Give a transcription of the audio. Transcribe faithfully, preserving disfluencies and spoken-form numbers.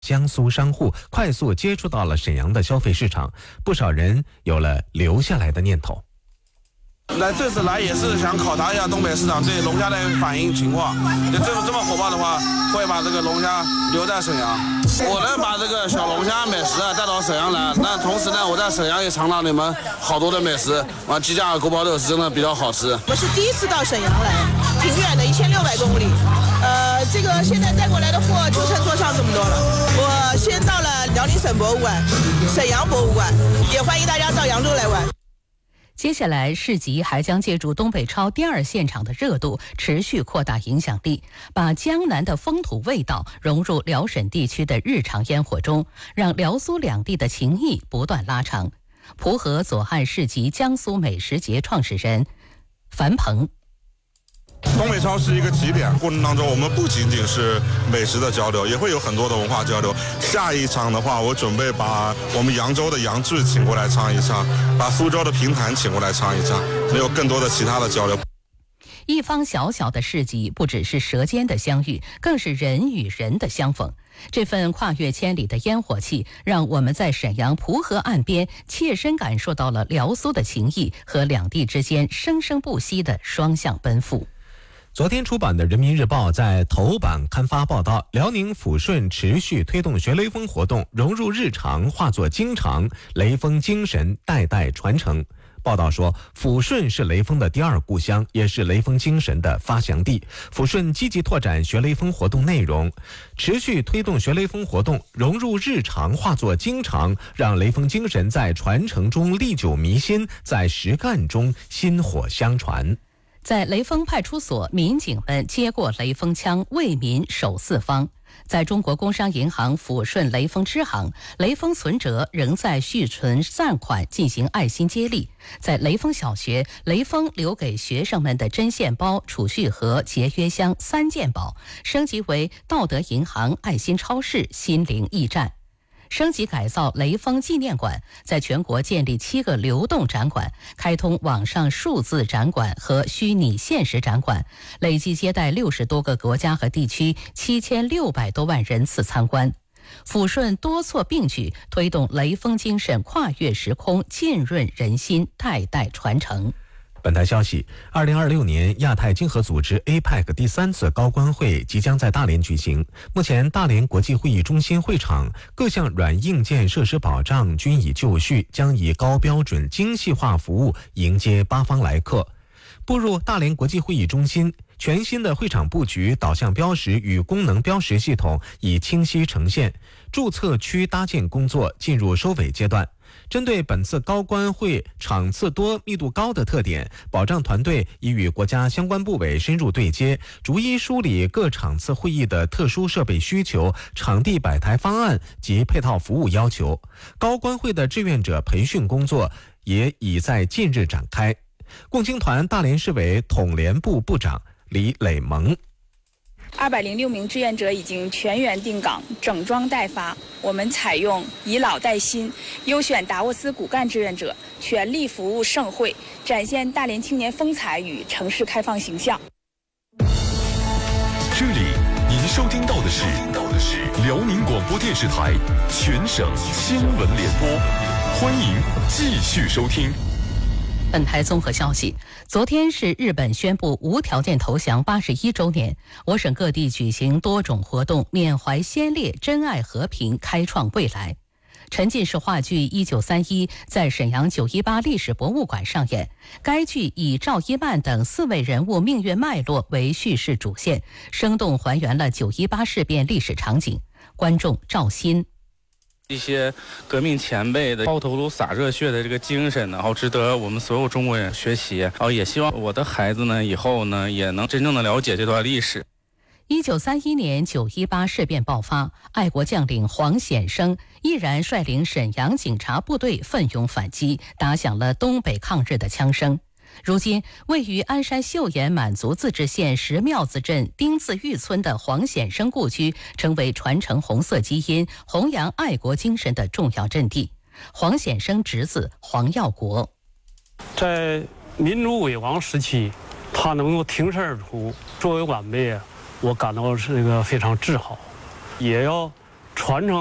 江苏商户快速接触到了沈阳的消费市场，不少人有了留下来的念头。 来这次来也是想考察一下东北市场对龙虾的反应情况。就这么这么火爆的话，会把这个龙虾留在沈阳。我能把这个小龙虾美食啊带到沈阳来，那同时呢，我在沈阳也尝到你们好多的美食。完，鸡架锅包肉是真的比较好吃。 我是第一次到沈阳来，挺远的，一千六百公里。呃，这个现在带过来的货就剩桌上这么多了。我先到了辽宁省博物馆、沈阳博物馆，也欢迎大家到扬州来玩。 接下来，市集还将借助东北超第二现场的热度，持续扩大影响力，把江南的风土味道融入辽沈地区的日常烟火中，让辽苏两地的情谊不断拉长。蒲河左岸市集江苏美食节创始人樊鹏。 东北超是一个起点，过程当中我们不仅仅是美食的交流，也会有很多的文化交流。下一场的话，我准备把我们扬州的杨志请过来唱一唱，把苏州的评弹请过来唱一唱，没有更多的其他的交流。 一方小小的市集，不只是舌尖的相遇，更是人与人的相逢。这份跨越千里的烟火气，让我们在沈阳蒲河岸边切身感受到了辽苏的情谊和两地之间生生不息的双向奔赴。 昨天出版的《人民日报》在头版刊发报道，辽宁抚顺持续推动学雷锋活动融入日常，化作经常，雷锋精神代代传承。报道说，抚顺是雷锋的第二故乡，也是雷锋精神的发祥地。抚顺积极拓展学雷锋活动内容，持续推动学雷锋活动融入日常，化作经常，让雷锋精神在传承中历久弥新，在实干中薪火相传。 在雷锋派出所，民警们接过雷锋枪，为民守四方。在中国工商银行抚顺雷锋支行，雷锋存折仍在续存暂款进行爱心接力。在雷锋小学，雷锋留给学生们的针线包、储蓄盒、节约箱三件宝升级为道德银行爱心超市心灵驿站。升级改造雷锋纪念馆，在全国建立七个流动展馆，开通网上数字展馆和虚拟现实展馆，累计接待六十多个国家和地区，七千六百多万人次参观。抚顺多措并举，推动雷锋精神跨越时空，浸润人心，代代传承。 本台消息，二零二六年亚太经合组织 A P E C 第三次高官会即将在大连举行。目前，大连国际会议中心会场各项软硬件设施保障均已就绪，将以高标准、精细化服务迎接八方来客。步入大连国际会议中心，全新的会场布局、导向标识与功能标识系统已清晰呈现，注册区搭建工作进入收尾阶段。针对本次高官会场次多、密度高的特点，保障团队已与国家相关部委深入对接，逐一梳理各场次会议的特殊设备需求、场地摆台方案及配套服务要求。高官会的志愿者培训工作也已在近日展开。共青团大连市委统联部部长李磊萌。 二百零六名志愿者已经全员定岗，整装待发。我们采用以老带新，优选达沃斯骨干志愿者，全力服务盛会，展现大连青年风采与城市开放形象。 这里您收听到的是辽宁广播电视台全省新闻联播，欢迎继续收听。 本台综合消息，昨天是日本宣布无条件投降八十一周年，我省各地举行多种活动，缅怀先烈，珍爱和平，开创未来。沉浸式话剧《一九三一》在沈阳九一八历史博物馆上演，该剧以赵一曼等四位人物命运脉络为叙事主线，生动还原了九一八事变历史场景。观众赵鑫。 一些革命前辈的抛头颅洒热血的这个精神呢，然后值得我们所有中国人学习。然后也希望我的孩子呢，以后呢也能真正的了解这段历史。 一九三一年九一八事变爆发，爱国将领黄显生毅然率领沈阳警察部队奋勇反击，打响了东北抗日的枪声。如今，位于鞍山岫岩满族自治县石庙子镇丁字峪村的黄显生故居，成为传承红色基因、弘扬爱国精神的重要阵地。黄显生侄子黄耀国， 在民主危亡时期，他能够挺身而出，作为晚辈，我感到是一个非常自豪，也要传承。